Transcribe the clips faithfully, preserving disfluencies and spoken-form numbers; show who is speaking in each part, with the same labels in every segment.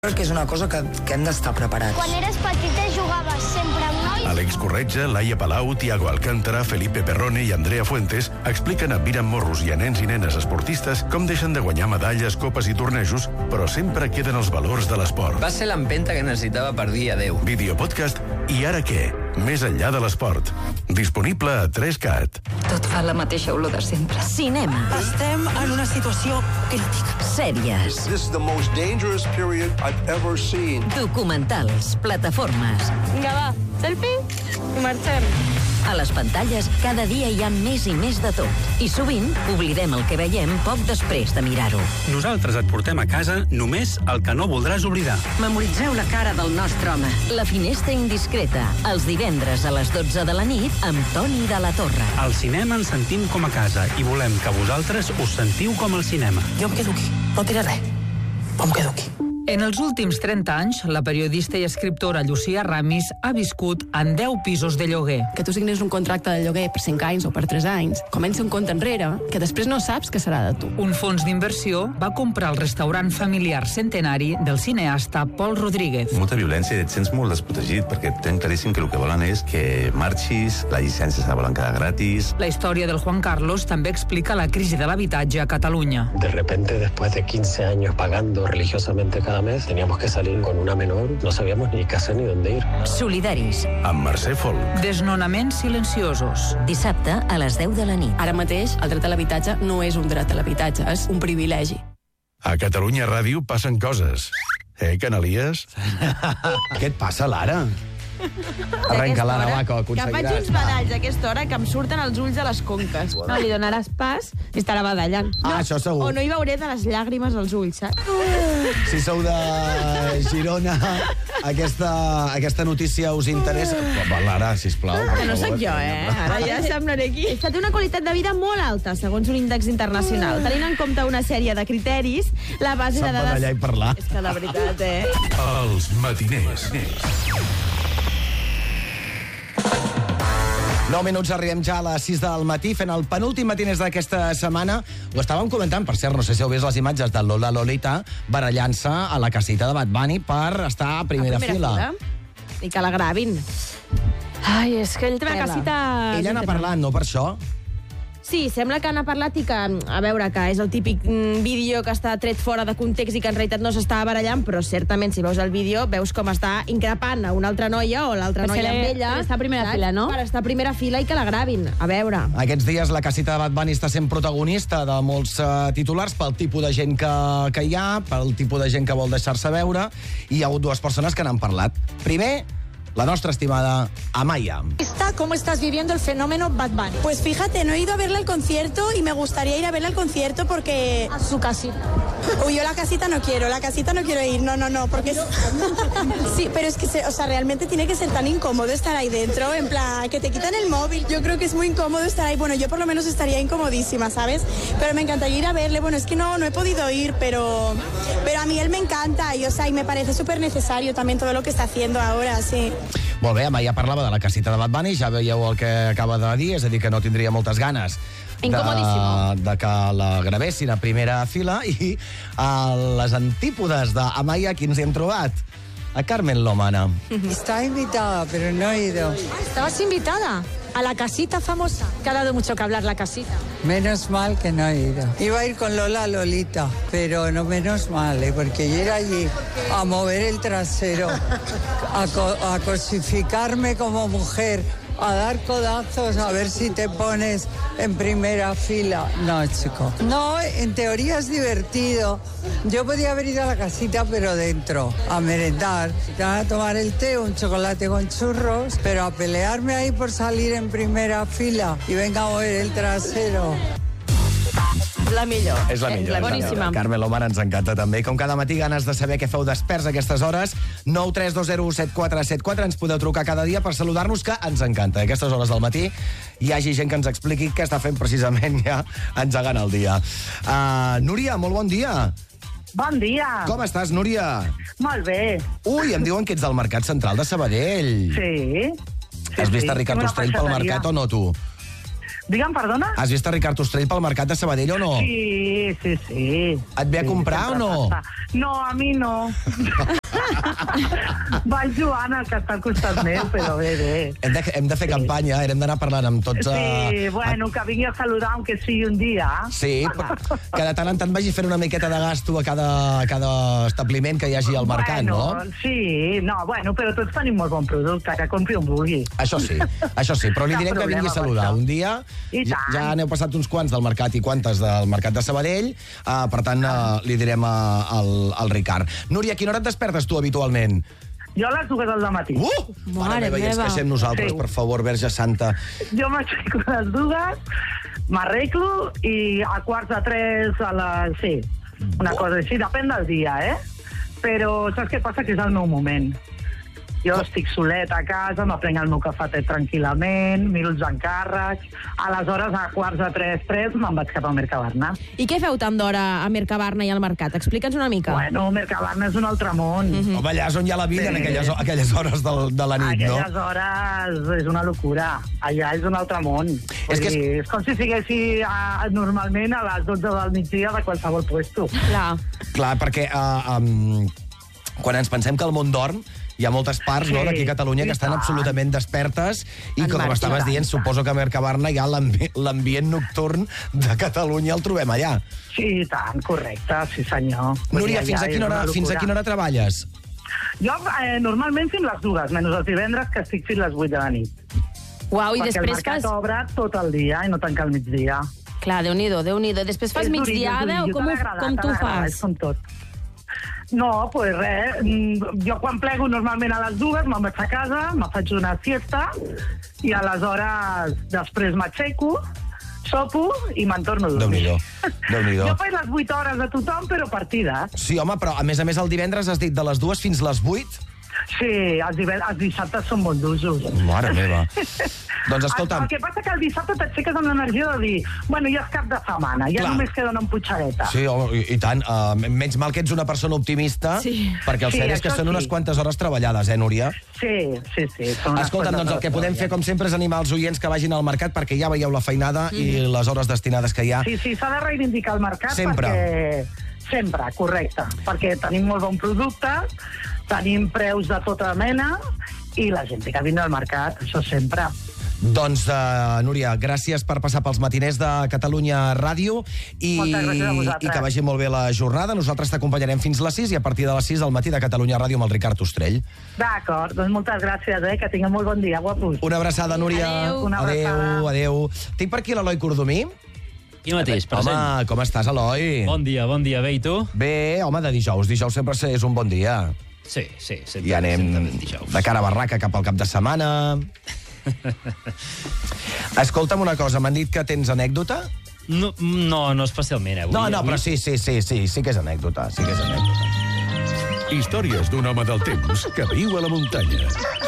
Speaker 1: que és una cosa que, que hem d'estar preparats.
Speaker 2: Quan eres petita jugaves sempre amb nois?
Speaker 3: Àlex Corretja, Laia Palau, Tiago Alcántara, Felipe Perrone i Andrea Fuentes expliquen a Miran Morros i a nens i nenes esportistes com deixen de guanyar medalles, copes i tornejos, però sempre queden els valors de l'esport.
Speaker 4: Va ser l'empenta que necessitava per dir adeu.
Speaker 3: Videopodcast I ara què? Més enllà de l'esport. Disponible a tres cat.
Speaker 5: Tot fa la mateixa olor de sempre.
Speaker 6: Cinema.
Speaker 1: Estem en una situació crítica.
Speaker 6: Sèries.
Speaker 7: This is the most dangerous period I've ever seen.
Speaker 6: Documentals. Plataformes.
Speaker 8: Vinga, va. Selfie i marxem.
Speaker 6: A les pantalles cada dia hi ha més i més de tot. I sovint oblidem el que veiem poc després de mirar-ho.
Speaker 9: Nosaltres et portem a casa només el que no voldràs oblidar.
Speaker 6: Memoritzeu la cara del nostre home. La finestra indiscreta. Els divendres a les dotze de la nit amb Toni de la Torre.
Speaker 9: Al cinema ens sentim com a casa i volem que vosaltres us sentiu com al cinema.
Speaker 1: Jo em quedo aquí. No diré res. Però em quedo aquí.
Speaker 10: En els últims trenta anys, la periodista i escriptora Llucia Ramis ha viscut en deu pisos de lloguer.
Speaker 11: Que tu signes un contracte de lloguer per cinc anys o per tres anys, comença un compte enrere que després no saps què serà de tu.
Speaker 10: Un fons d'inversió va comprar el restaurant familiar centenari del cineasta Pol Rodríguez.
Speaker 12: Molta violència i et sents molt desprotegit perquè tenen claríssim que el que volen és que marxis, la llicència se la volen quedar gratis.
Speaker 10: La història del Juan Carlos també explica la crisi de l'habitatge a Catalunya.
Speaker 13: De repente, después de quince años pagando religiosamente cada mes, teníamos que salir con una menor, no sabíamos ni qué hacer ni dónde ir.
Speaker 6: Solidaris.
Speaker 3: Amb Mercè Folk.
Speaker 10: Desnonaments silenciosos.
Speaker 6: Dissabte a les deu de la nit.
Speaker 11: Ara mateix, el dret a l'habitatge no és un dret a l'habitatge, és un privilegi.
Speaker 3: A Catalunya Ràdio passen coses. Eh, Canalies?
Speaker 14: Què et passa, Lara? Arrenca, Lara, va, que ho aconseguiràs.
Speaker 8: Que faig uns badalls a aquesta hora que em surten els ulls a les conques. No, li donaràs pas i estarà badallant.
Speaker 14: Ah, això segur.
Speaker 8: O no hi veuré de les llàgrimes als ulls, saps?
Speaker 14: Si sou de Girona, aquesta, aquesta notícia us interessa... Va, Lara, sisplau.
Speaker 8: Que no sóc jo, eh? Ara ja semblaré aquí. Esta té una qualitat de vida molt alta, segons un índex internacional. Tenint en compte una sèrie de criteris, la base de
Speaker 14: Sap
Speaker 8: dades...
Speaker 14: badallar i parlar.
Speaker 8: És que de veritat, eh?
Speaker 3: Els matiners.
Speaker 14: nou minuts, arribem ja a les sis del matí, fent el penúltim matiners d'aquesta setmana. Ho estàvem comentant, per cert, no sé si heu vist les imatges de Lola Lolita barallant-se a la casita de Bad Bunny per estar a primera,
Speaker 8: a primera
Speaker 14: fila.
Speaker 8: fila. I que la gravin. Ai, és que ell té una casita...
Speaker 14: Ella n'ha parlat, no per això?
Speaker 8: Sí, sembla que n'ha parlat i que, a veure, que és el típic mm, vídeo que està tret fora de context i que en realitat no s'està barallant, però certament, si veus el vídeo, veus com està increpant a una altra noia o l'altra noia amb ella.
Speaker 11: Per estar a primera
Speaker 8: saps?
Speaker 11: fila, no?
Speaker 8: Per estar a primera fila i que la gravin. A veure.
Speaker 14: Aquests dies la casita de Bad Bunny està sent protagonista de molts uh, titulars pel tipus de gent que, que hi ha, pel tipus de gent que vol deixar-se veure, i hi ha hagut dues persones que n'han parlat. Primer, la nostra estimada Amaya.
Speaker 15: ¿Cómo estás viviendo el fenómeno Bad Bunny? Pues fíjate, no he ido a verla al concierto y me gustaría ir a verla al concierto porque...
Speaker 8: A su casita.
Speaker 15: Uy, yo la casita no quiero, la casita no quiero ir, no, no, no, porque... Sí, pero es que, se, o sea, realmente tiene que ser tan incómodo estar ahí dentro, en plan, que te quitan el móvil. Yo creo que es muy incómodo estar ahí, bueno, yo por lo menos estaría incomodísima, ¿sabes? Pero me encantaría ir a verle, bueno, es que no, no he podido ir, pero, pero a mí él me encanta y, o sea, y me parece súper necesario también todo lo que está haciendo ahora, sí.
Speaker 14: Molt bé, Amaya parlava de la casita de Bad Bunny, ja veieu el que acaba de dir, és a dir, que no tindria moltes ganes de, de que la gravessin a primera fila, i a les antípodes d'Amaya, qui ens hi hem trobat? A Carmen Lomana.
Speaker 16: Estaba invitada, pero no he ido.
Speaker 15: ¿Estabas invitada? A la casita famosa. Que ha dado mucho que hablar la casita.
Speaker 16: Menos mal que no he ido. Iba a ir con Lola Lolita, pero no menos mal, ¿eh? Porque yo ir allí a mover el trasero, a, co a cosificarme como mujer, a dar codazos, a ver si te pones en primera fila. No, chico. No, en teoría es divertido. Yo podía haber ido a la casita, pero dentro, a merendar, a tomar el té, un chocolate con churros, pero a pelearme ahí por salir en primera fila y venga a mover el trasero.
Speaker 8: La millor.
Speaker 14: És la millor.
Speaker 8: Eh, boníssima.
Speaker 14: Carmen Lomana ens encanta també. Com cada matí, ganes de saber què feu desperts a aquestes hores. nou tres dos zero set quatre set quatre. Ens podeu trucar cada dia per saludar-nos, que ens encanta. A aquestes hores del matí hi hagi gent que ens expliqui què està fent precisament ja engegant el dia. Uh, Núria, molt bon dia.
Speaker 17: Bon dia.
Speaker 14: Com estàs, Núria?
Speaker 17: Molt bé.
Speaker 14: Ui, em diuen que ets del Mercat Central de Sabadell.
Speaker 17: Sí. sí
Speaker 14: Has vist
Speaker 17: sí.
Speaker 14: a Ricard Ostrell pel mercat o no, tu?
Speaker 17: Digue'm, perdona?
Speaker 14: Has vist a Ricard Ostrell pel mercat de Sabadell o no?
Speaker 17: Sí, sí, sí.
Speaker 14: Et ve a comprar o no?
Speaker 17: No, a mi no. Va el Joan, el que està al costat meu, però bé, bé.
Speaker 14: Hem de, hem de fer sí. campanya, hem d'anar parlant amb tots...
Speaker 17: Sí,
Speaker 14: uh,
Speaker 17: bueno, que vingui a saludar, aunque sigui un dia.
Speaker 14: Sí, que de tant en tant vagi fent una miqueta de gasto a cada, a cada establiment que hi hagi al mercat,
Speaker 17: bueno,
Speaker 14: no?
Speaker 17: Sí, no, bueno, però tots tenim molt bon producte, que compri on vulgui.
Speaker 14: Això sí, això sí, però li direm que vingui a saludar un dia. Ja, ja n'heu passat uns quants del mercat i quantes del mercat de Sabadell, uh, per tant uh, li direm uh, al, al Ricard. Núria, a quina hora et despertes tu habitualment?
Speaker 17: Jo a les dues del matí.
Speaker 14: Uh! Mare meva, i ens queixem nosaltres, sí. Per favor, Verge Santa.
Speaker 17: Jo m'aixeco a les dues, m'arreglo i a quarts de tres a les... Sí, una cosa així, depèn del dia, eh? Però saps què passa? Que és el meu moment. Jo estic solet a casa, m'aprenc el meu cafetet tranquil·lament, miro els encàrrecs, aleshores a quarts de tres, tres, me'n vaig cap a Mercabarna.
Speaker 8: I què feu tant d'hora a Mercabarna i al mercat? Explica'ns una mica.
Speaker 17: Bueno, Mercabarna és un altre món.
Speaker 14: Mm-hmm. Home, allà és on hi ha la vida, sí. En aquelles, aquelles hores de, de la nit,
Speaker 17: aquelles
Speaker 14: no?
Speaker 17: Aquelles hores és una locura. Allà és un altre món. És, que és... és com si siguessi a, normalment a les dotze del migdia de qualsevol puesto.
Speaker 8: Clar.
Speaker 14: Clar, perquè uh, um, quan ens pensem que el món dorm, hi ha moltes parts sí, no, d'aquí a Catalunya que estan absolutament despertes i, com estaves dient, suposo que a Mercabarna ja l'ambient nocturn de Catalunya el trobem allà.
Speaker 17: Sí, tant, correcte, sí senyor.
Speaker 14: Núria, fins a quina hora, fins a quina hora treballes?
Speaker 17: Jo eh, normalment fins les dues, menys els divendres que estic fins les vuit de la nit.
Speaker 8: Uau, i
Speaker 17: perquè
Speaker 8: després
Speaker 17: el mercat
Speaker 8: fas...
Speaker 17: obre tot el dia i no tanca al migdia.
Speaker 8: Clar, Déu-n'hi-do, Déu-n'hi-do. Després fas migdiada o com, com tu fas?
Speaker 17: Com tot. No, doncs pues res, jo quan plego normalment a les dues me'n vaig a casa, me faig una siesta i aleshores després m'aixeco, sopo i me'n torno a dormir.
Speaker 14: Déu-n'hi-do, Déu-n'hi-do.
Speaker 17: Jo faig les vuit hores de tothom, però partides.
Speaker 14: Sí, home, però a més a més el divendres has dit de les dues fins les vuit?
Speaker 17: Sí, els, els dissabtes són molt d'usos.
Speaker 14: Mare meva. Doncs escolta'm...
Speaker 17: El, el que passa que el dissabte t'aixeques amb l'energia de dir bueno, ja és cap de setmana, ja Clar. Només queden en putxareta.
Speaker 14: Sí, oh, i, i tant. Uh, menys mal que ets una persona optimista, sí. Perquè el sí, cert és que són sí. Unes quantes hores treballades, eh, Núria?
Speaker 17: Sí, sí, sí.
Speaker 14: Escolta'm, doncs el que podem fer, com sempre, és animar els oients que vagin al mercat, perquè ja veieu la feinada mm. i les hores destinades que hi ha.
Speaker 17: Sí, sí, s'ha de reivindicar el mercat
Speaker 14: sempre.
Speaker 17: Perquè... Sempre, correcte. Perquè tenim molt bon producte, tenim preus de tota mena i la gent que vindrà al mercat, això sempre.
Speaker 14: Doncs, uh, Núria, gràcies per passar pels matiners de Catalunya Ràdio i, i que vagi molt bé la jornada. Nosaltres t'acompanyarem fins les sis i a partir de les sis al matí de Catalunya Ràdio amb el Ricard Ostrell.
Speaker 17: D'acord, doncs moltes gràcies, eh? Que tingueu molt bon dia, guapos.
Speaker 14: Una abraçada, Núria.
Speaker 17: Adéu. Una abraçada.
Speaker 14: Adéu, adéu. Tinc per aquí l'Eloi Cordomí.
Speaker 18: Aquí mateix, present.
Speaker 14: Home, com estàs, Eloi?
Speaker 18: Bon dia, bon dia. Bé, i tu?
Speaker 14: Bé, home, de dijous. Dijous sempre és un bon dia.
Speaker 18: Sí, sí. Sempre,
Speaker 14: I anem de cara a barraca cap al cap de setmana. Escolta'm una cosa, m'han dit que tens anècdota?
Speaker 18: No, no, no especialment, eh?
Speaker 14: Avui, no, no, avui... però sí, sí, sí, sí, sí que és anècdota, sí que és anècdota.
Speaker 3: Històries d'un home del temps que viu a la muntanya.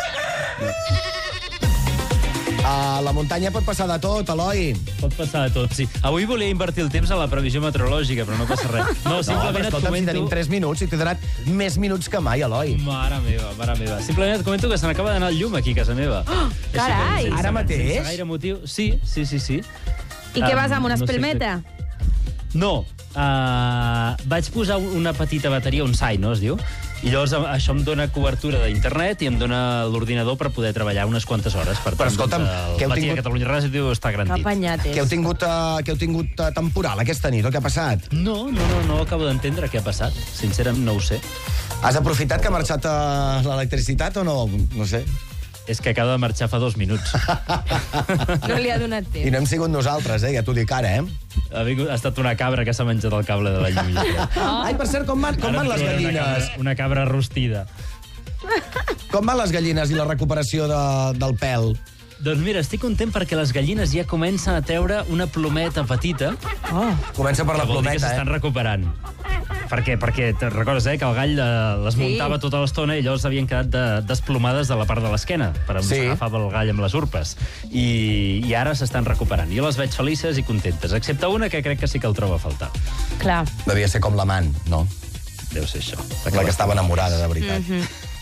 Speaker 14: A la muntanya pot passar de tot, Eloi.
Speaker 18: Pot passar de tot, sí. Avui volia invertir el temps a la previsió meteorològica, però no passa res. No, simplement no,
Speaker 14: et comento... Si tenim tres minuts i t'he donat més minuts que mai, Eloi.
Speaker 18: Mare meva, mare meva. Simplement et comento que se n'acaba d'anar el llum aquí a casa meva.
Speaker 8: Oh, carai!
Speaker 14: Ara mateix?
Speaker 18: Sense gaire motiu. Sí, sí, sí, sí.
Speaker 8: I um, què vas amb una espelmeta?
Speaker 18: No, sé... no. Uh, vaig posar una petita bateria, un sai, no es diu? I llavors això em dona cobertura d'internet i em dona l'ordinador per poder treballar unes quantes hores. Per
Speaker 14: Però
Speaker 18: tant,
Speaker 14: escolta'm,
Speaker 18: doncs,
Speaker 14: que heu
Speaker 18: tingut... Catalunya Ràdio està garantit.
Speaker 8: Que apanyat és.
Speaker 14: Que heu tingut, uh, que heu tingut uh, temporal aquesta nit, o què ha passat?
Speaker 18: No, no, no, no acabo d'entendre què ha passat. Sincerament no ho sé.
Speaker 14: Has aprofitat que ha marxat uh, l'electricitat o no? No sé.
Speaker 18: És que acaba de marxar fa dos minuts.
Speaker 8: No li ha donat temps.
Speaker 14: I no hem sigut nosaltres, eh? Ja t'ho dic ara, eh?
Speaker 18: Ha, vingut, ha estat una cabra que s'ha menjat el cable de la llum.
Speaker 14: Oh. Ai, per cert, com van, com van les gallines?
Speaker 18: Una cabra, una cabra rostida.
Speaker 14: Com van les gallines i la recuperació de, del pèl?
Speaker 18: Doncs mira, estic content perquè les gallines ja comencen a treure una plometa petita.
Speaker 14: Oh. Comença per la plometa, eh?
Speaker 18: Que vol dir que s'estan recuperant. Per què? Perquè te recordes, eh, que el gall eh, les sí. muntava tota l'estona i llavors havien quedat de, desplomades de la part de l'esquena, per on sí. s'agafava el gall amb les urpes. I, i ara s'estan recuperant. Jo les veig felices i contentes, excepte una que crec que sí que el troba a faltar.
Speaker 8: Clar.
Speaker 14: Devia ser com l'amant, no?
Speaker 18: Deu ser això.
Speaker 14: La que estava enamorada, de veritat.
Speaker 8: Mm-hmm.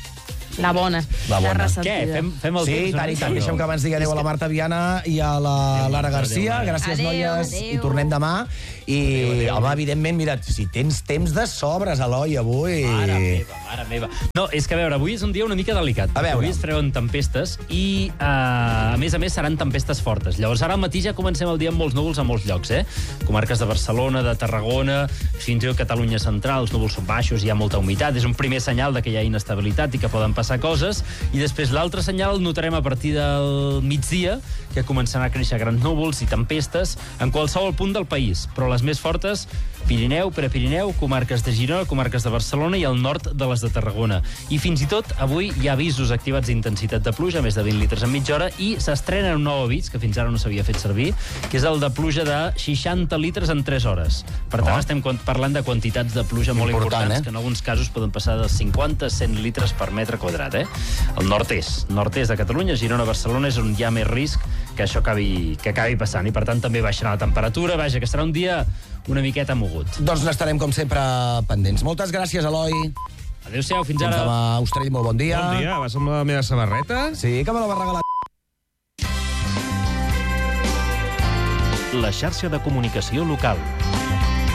Speaker 8: La bona.
Speaker 14: La bona.
Speaker 8: ressentida.
Speaker 18: Què? Fem, fem el
Speaker 14: Sí,
Speaker 18: temps?
Speaker 14: tant i tant.
Speaker 18: no?
Speaker 14: Deixem que abans digui adéu a la Marta Viana i a la Lara Garcia.
Speaker 18: adéu.
Speaker 14: Gràcies,
Speaker 8: Adéu,
Speaker 14: noies.
Speaker 8: adéu.
Speaker 14: I tornem demà. I,
Speaker 18: Adéu, adéu.
Speaker 14: home, evidentment, mira, si tens temps de sobres, Eloi, avui...
Speaker 18: Mare meva, mare meva. No, és que, a veure, avui és un dia una mica delicat.
Speaker 14: A veure.
Speaker 18: Avui es treuen tempestes i, uh, a més a més, seran tempestes fortes. Llavors, ara al matí ja comencem el dia amb molts núvols a molts llocs, eh? Comarques de Barcelona, de Tarragona, fins i tot Catalunya central, els núvols són baixos, hi ha molta humitat. És un primer senyal de que hi ha inestabilitat i que poden passar coses. I després l'altre senyal el notarem a partir del migdia, que començaran a créixer grans núvols i tempestes en qualsevol punt del país. Però les més fortes, Pirineu, Prepirineu, comarques de Girona, comarques de Barcelona i el nord de les de Tarragona. I fins i tot avui hi ha avisos activats d'intensitat de pluja, més de vint litres en mitja hora, i s'estrena un nou avís, que fins ara no s'havia fet servir, que és el de pluja de seixanta litres en tres hores. Per tant, oh. estem parlant de quantitats de pluja molt
Speaker 14: Important,
Speaker 18: importants,
Speaker 14: eh?
Speaker 18: que en alguns casos poden passar de cinquanta a cent litres per metre quadrat, eh? El nord-est, nord-est de Catalunya, Girona, Barcelona, és on hi ha més risc que això acabi, que acabi passant, i per tant també baixarà la temperatura. Vaja, que serà un dia una miqueta mogut.
Speaker 14: Doncs n'estarem, com sempre, pendents. Moltes gràcies, Eloi.
Speaker 18: Adéu-siau, fins
Speaker 14: Fins
Speaker 18: ara.
Speaker 14: demà, Austrell, molt bon dia.
Speaker 19: Bon dia, vas amb la meva samarreta?
Speaker 14: Sí, que me la va regalar.
Speaker 20: La xarxa de comunicació local.